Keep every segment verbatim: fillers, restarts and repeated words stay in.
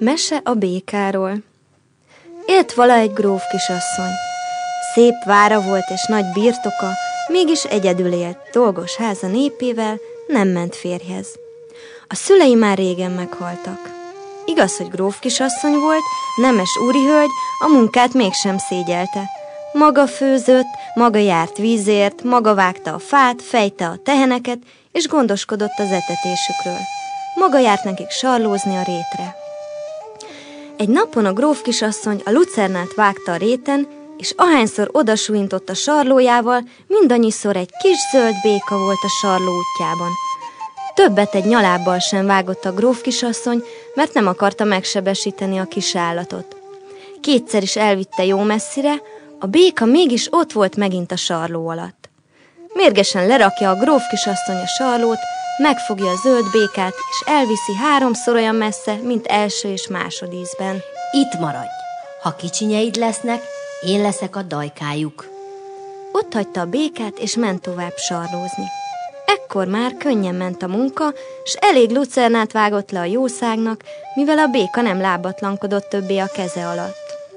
Mese a békáról. Élt vala egy gróf kisasszony. Szép vára volt és nagy birtoka, mégis egyedül élt, dolgos háza népével, nem ment férjhez. A szülei már régen meghaltak. Igaz, hogy gróf kisasszony volt, nemes úrihölgy, a munkát mégsem szégyelte. Maga főzött, maga járt vízért, maga vágta a fát, fejte a teheneket, és gondoskodott az etetésükről. Maga járt nekik sarlózni a rétre. Egy napon a gróf kisasszony a lucernát vágta a réten, és ahányszor odasújintott a sarlójával, mindannyiszor egy kis zöld béka volt a sarló útjában. Többet egy nyalábbal sem vágott a gróf kisasszony, mert nem akarta megsebesíteni a kis állatot. Kétszer is elvitte jó messzire, a béka mégis ott volt megint a sarló alatt. Mérgesen lerakja a gróf kisasszony a sarlót, megfogja a zöld békát, és elviszi háromszor olyan messze, mint első és másodízben. Itt maradj! Ha kicsinyeid lesznek, én leszek a dajkájuk. Ott hagyta a békát, és ment tovább sarlózni. Ekkor már könnyen ment a munka, s elég lucernát vágott le a jószágnak, mivel a béka nem lábatlankodott többé a keze alatt.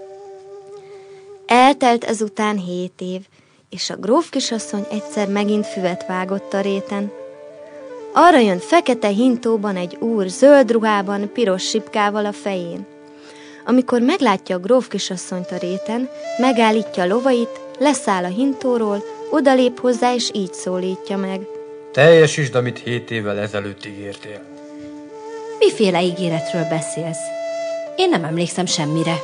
Eltelt ezután hét év, és a gróf kisasszony egyszer megint füvet vágott a réten. Arra jön fekete hintóban egy úr, zöld ruhában, piros sipkával a fején. Amikor meglátja a gróf kisasszonyt a réten, megállítja a lovait, leszáll a hintóról, odalép hozzá, és így szólítja meg. Teljesítsd, amit hét évvel ezelőtt ígértél. Miféle ígéretről beszélsz? Én nem emlékszem semmire.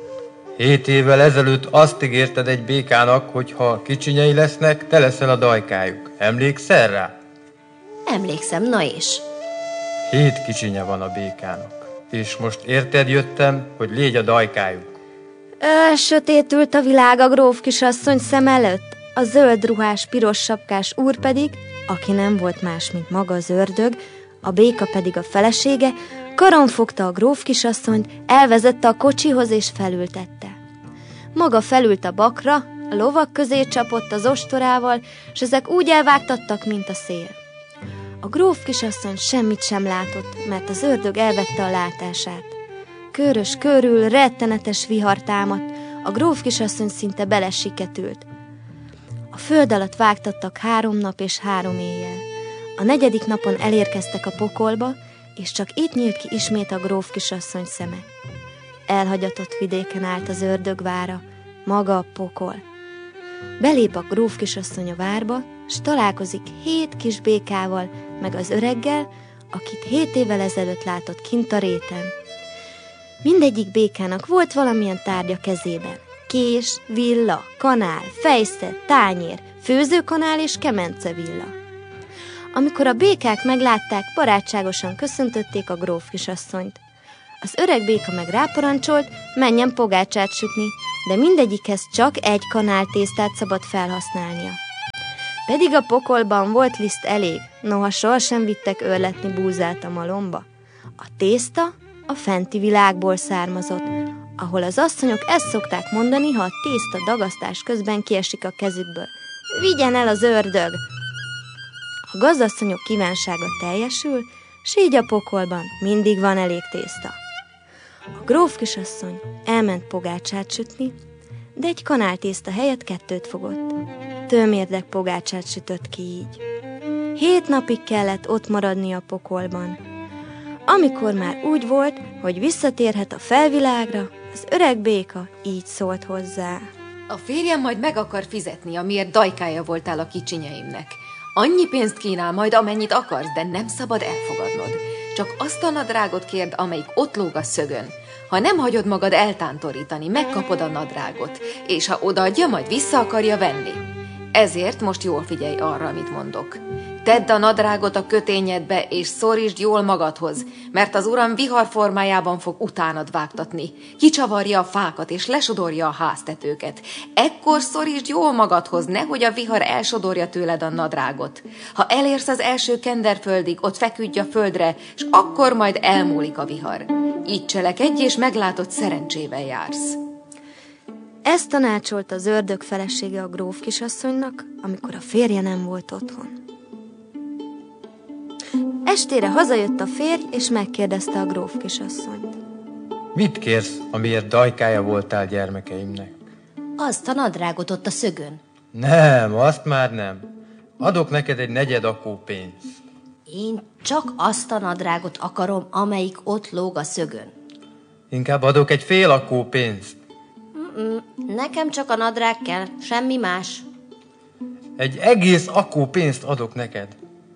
Hét évvel ezelőtt azt ígérted egy békának, hogy ha kicsinyei lesznek, te leszel a dajkájuk. Emlékszel rá? Emlékszem, na és? Hét kicsinye van a békának, és most érted jöttem, hogy légy a dajkájuk. Elsötétült a világ a gróf kisasszony szem előtt, a zöld ruhás, piros sapkás úr pedig, aki nem volt más, mint maga az ördög, a béka pedig a felesége, karon fogta a gróf kisasszonyt, elvezette a kocsihoz és felültette. Maga felült a bakra, a lovak közé csapott az ostorával, s ezek úgy elvágtattak, mint a szél. A gróf kisasszony semmit sem látott, mert az ördög elvette a látását. Körös körül rettenetes vihar támadt, a gróf kisasszony szinte belesiketült. A föld alatt vágtattak három nap és három éjjel. A negyedik napon elérkeztek a pokolba, és csak itt nyílt ki ismét a gróf kisasszony szeme. Elhagyatott vidéken állt az ördög vára, maga a pokol. Belép a gróf kisasszony a várba, s találkozik hét kis békával, meg az öreggel, akit hét évvel ezelőtt látott kint a réten. Mindegyik békának volt valamilyen tárgya kezében. Kés, villa, kanál, fejsze, tányér, főzőkanál és kemencevilla. Amikor a békák meglátták, barátságosan köszöntötték a gróf kisasszonyt. Az öreg béka meg ráparancsolt, menjen pogácsát sütni, de mindegyikhez csak egy kanál tésztát szabad felhasználnia. Pedig a pokolban volt liszt elég, noha sohasem vittek őrletni búzát a malomba. A tészta a fenti világból származott, ahol az asszonyok ezt szokták mondani, ha a tészta dagasztás közben kiesik a kezükből. Vigyen el az ördög! A gazdasszonyok kívánsága teljesül, s így a pokolban mindig van elég tészta. A gróf kisasszony elment pogácsát sütni, de egy kanáltészta helyett kettőt fogott. Tőmérdek pogácsát sütött ki így. Hét napig kellett ott maradni a pokolban. Amikor már úgy volt, hogy visszatérhet a felvilágra, az öreg béka így szólt hozzá. A férjem majd meg akar fizetni, amiért dajkája voltál a kicsinyeimnek. Annyi pénzt kínál majd, amennyit akarsz, de nem szabad elfogadnod. Csak azt a nadrágot kérd, amelyik ott lóg a szögön. Ha nem hagyod magad eltántorítani, megkapod a nadrágot, és ha odaadja, majd vissza akarja venni. Ezért most jól figyelj arra, amit mondok. Tedd a nadrágot a kötényedbe, és szorítsd jól magadhoz, mert az uram vihar formájában fog utánad vágtatni. Kicsavarja a fákat, és lesodorja a háztetőket. Ekkor szorítsd jól magadhoz, nehogy a vihar elsodorja tőled a nadrágot. Ha elérsz az első kenderföldig, ott feküdj a földre, és akkor majd elmúlik a vihar. Így cselekedj, és meglátod, szerencsével jársz. Ezt tanácsolt az ördög felesége a gróf kisasszonynak, amikor a férje nem volt otthon. Estére hazajött a férj, és megkérdezte a gróf kisasszonyt. Mit kérsz, amiért dajkája voltál gyermekeimnek? Azt a nadrágot ott a szögön. Nem, azt már nem. Adok neked egy negyed akó pénzt. Én csak azt a nadrágot akarom, amelyik ott lóg a szögön. Inkább adok egy fél akó pénzt. Mm-mm, nekem csak a nadrág kell, semmi más. Egy egész akó pénzt adok neked.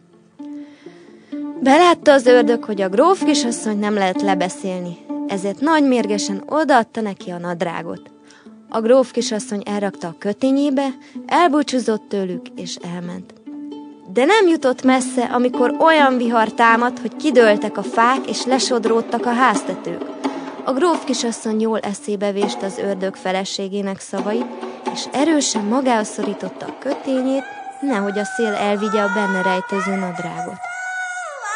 Belátta az ördög, hogy a gróf kisasszony nem lehet lebeszélni, ezért nagy mérgesen odaadta neki a nadrágot. A gróf kisasszony elrakta a kötényébe, elbúcsúzott tőlük és elment. De nem jutott messze, amikor olyan vihar támadt, hogy kidőltek a fák és lesodródtak a háztetők. A gróf kisasszony jól eszébe vést az ördög feleségének szavait, és erősen magához szorította a kötényét, nehogy a szél elvigye a benne rejtőző nadrágot.